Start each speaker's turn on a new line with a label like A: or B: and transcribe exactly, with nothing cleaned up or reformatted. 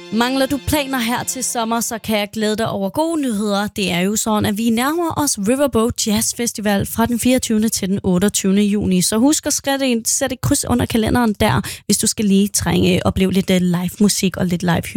A: Mangler du planer her til sommer, så kan jeg glæde dig over gode nyheder. Det er jo sådan, at vi nærmer os Riverboat Jazz Festival fra den fireogtyvende til den otteogtyvende juni. Så husk at sætte et kryds under kalenderen der, hvis du skal lige trænge og opleve lidt live musik og lidt live